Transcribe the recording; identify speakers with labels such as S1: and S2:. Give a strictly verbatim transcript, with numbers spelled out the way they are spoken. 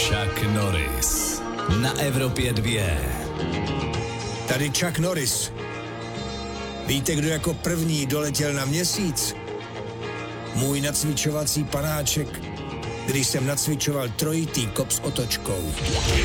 S1: Chuck Norris na Evropě dva.
S2: Tady Chuck Norris. Víte, kdo jako první doletěl na měsíc? Můj nacvičovací panáček, když jsem nacvičoval trojitý kop s otočkou.